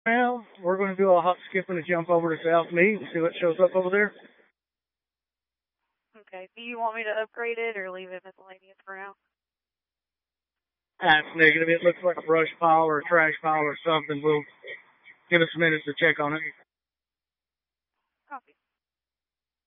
Now, we're going to do a hop, skip, and a jump over to South Meat and see what shows up over there. Okay. Do you want me to upgrade it or leave it miscellaneous for now? That's negative. It looks like a brush pile or a trash pile or something. We'll give us a minute to check on it. Copy.